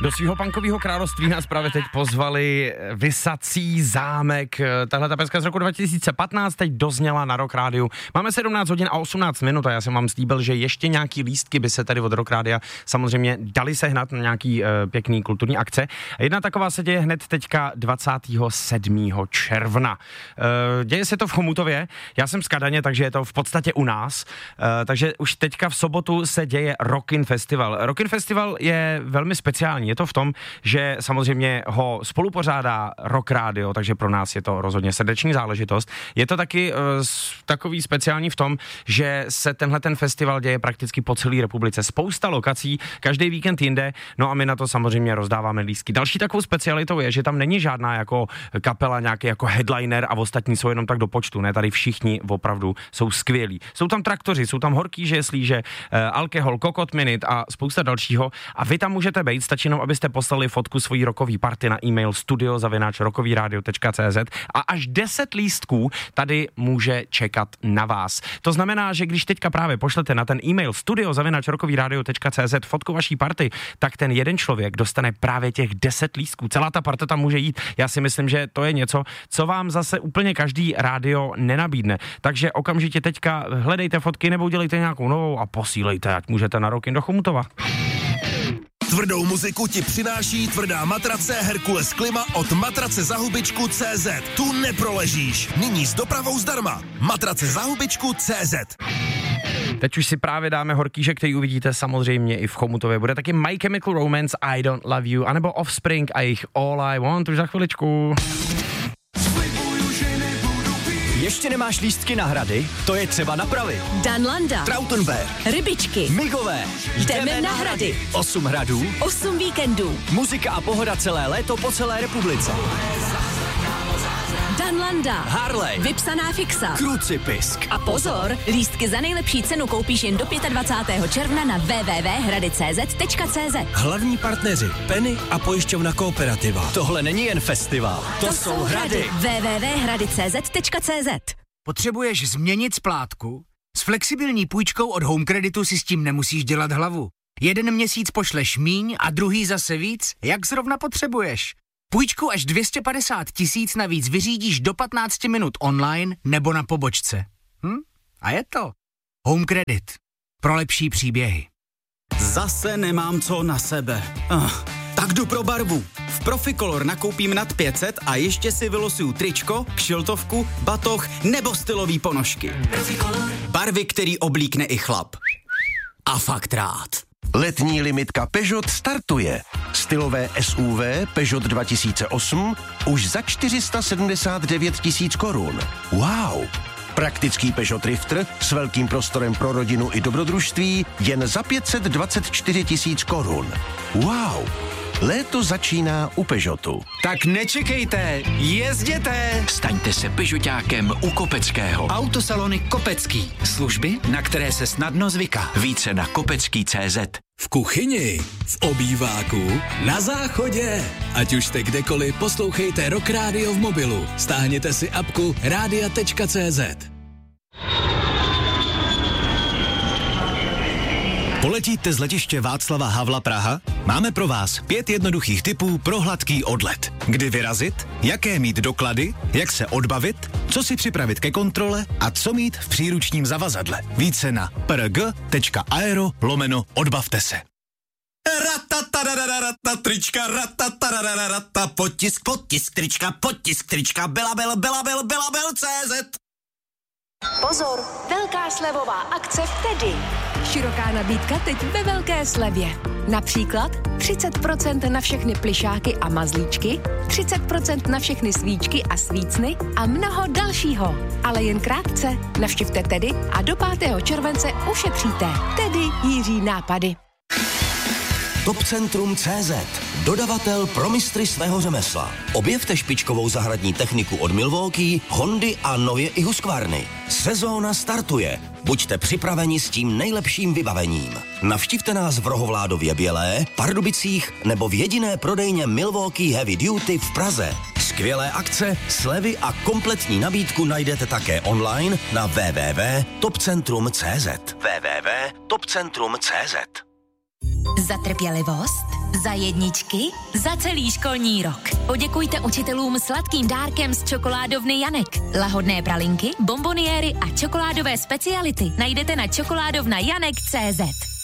Do svého punkového království nás právě teď pozvali Visací zámek. Tahle ta peska z roku 2015 teď dozněla na Rock Rádiu. Máme 17 hodin a 18 minut a já jsem vám slíbil, že ještě nějaký lístky by se tady od Rock Rádia samozřejmě dali sehnat na nějaký pěkný kulturní akce. Jedna taková se děje hned teďka 27. června. Děje se to v Chomutově, já jsem z Kadaně, takže je to v podstatě u nás. Takže už teďka v sobotu se děje Rockin Festival. Rockin Festival je velmi speciální. Je to v tom, že samozřejmě ho spolupořádá Rock Radio, takže pro nás je to rozhodně srdeční záležitost. Je to taky takový speciální v tom, že se tenhle ten festival děje prakticky po celé republice. Spousta lokací, každý víkend jinde, no a my na to samozřejmě rozdáváme lístky. Další takovou specialitou je, že tam není žádná jako kapela, nějaký jako headliner a ostatní jsou jenom tak do počtu. Ne, tady všichni opravdu jsou skvělí. Jsou tam traktoři, jsou tam horký žeslíže, alkohol, kokot minit a spousta dalšího. A vy tam můžete být, stačí jenom, abyste poslali fotku svojí rockový party na e-mail studio@rockovyradio.cz a až 10 lístků tady může čekat na vás. To znamená, že když teďka právě pošlete na ten e-mail studio@rockovyradio.cz fotku vaší party, tak ten jeden člověk dostane právě těch 10 lístků. Celá ta parta tam může jít. Já si myslím, že to je něco, co vám zase úplně každý rádio nenabídne. Takže okamžitě teďka hledejte fotky nebo udělejte nějakou novou a posílejte, ať můžete na Rockin do Chomutova. Tvrdou muziku ti přináší tvrdá matrace Herkules Klima od matracezahubičku.cz. Tu neproležíš. Nyní s dopravou zdarma. Matracezahubičku.cz. Teď už si právě dáme horkýžek, který uvidíte samozřejmě i v Chomutově. Bude taky My Chemical Romance, I Don't Love You, anebo Offspring a jejich All I Want, už za chviličku. Ještě nemáš lístky na hrady? To je třeba napravit. Danlanda, Trautenberg, Rybičky, Migové. jdeme na hrady. 8 hradů, 8 víkendů. muzika a pohoda celé léto po celé republice. Danlanda, Harley, vypsaná fixa. Krucipisk. A pozor, lístky za nejlepší cenu koupíš jen do 25. června na www.hradicz.cz. Hlavní partneři Penny a pojišťovna Kooperativa. Tohle není jen festival, to jsou hrady. www.hradicz.cz. Potřebuješ změnit splátku? S flexibilní půjčkou od Home Creditu si s tím nemusíš dělat hlavu. Jeden měsíc pošleš míň a druhý zase víc, jak zrovna potřebuješ. Půjčku až 250 000 navíc vyřídíš do 15 minut online nebo na pobočce. A je to Home Credit. Pro lepší příběhy. Zase nemám co na sebe. Tak jdu pro barvu. V Proficolor nakoupím nad 500 a ještě si vylosuju tričko, kšiltovku, batoh nebo stylový ponožky. Proficolor. Barvy, který oblíkne i chlap. A fakt rád. Letní limitka Peugeot startuje. Stylové SUV Peugeot 2008 už za 479 000 korun. Wow! Praktický Peugeot Drifter s velkým prostorem pro rodinu i dobrodružství jen za 524 000 korun. Wow! Léto začíná u Peugeotu. Tak nečekejte, jezděte! Staňte se Peugeotákem u Kopeckého. Autosalony Kopecký. Služby, na které se snadno zvyká. Více na kopecký.cz. V kuchyni, v obýváku, na záchodě. Ať už jste kdekoliv, poslouchejte Rock Radio v mobilu. Stáhněte si apku radia.cz. Poletíte z letiště Václava Havla Praha? Máme pro vás 5 jednoduchých tipů pro hladký odlet. Kdy vyrazit, jaké mít doklady, jak se odbavit, co si připravit ke kontrole a co mít v příručním zavazadle. Více na prg.aero/odbavte se. Trička, potisk trička, belabel.cz. Pozor, velká slevová akce v Tedy. Široká nabídka teď ve velké slevě. Například 30% na všechny plišáky a mazlíčky, 30% na všechny svíčky a svícny a mnoho dalšího. Ale jen krátce. Navštivte Tedy a do 5. července ušetříte. Tedy Jiří nápady. Topcentrum.cz, dodavatel pro mistry svého řemesla. Objevte špičkovou zahradní techniku od Milwaukee, Hondy a nově i Husqvarny. Sezóna startuje. Buďte připraveni s tím nejlepším vybavením. Navštivte nás v Rohovládově Bělé, Pardubicích nebo v jediné prodejně Milwaukee Heavy Duty v Praze. Skvělé akce, slevy a kompletní nabídku najdete také online na www.topcentrum.cz. www.topcentrum.cz. Za trpělivost, Za jedničky, za celý školní rok. Poděkujte učitelům sladkým dárkem z čokoládovny Janek. Lahodné pralinky, bonboniéry a čokoládové speciality najdete na čokoládovnajanek.cz.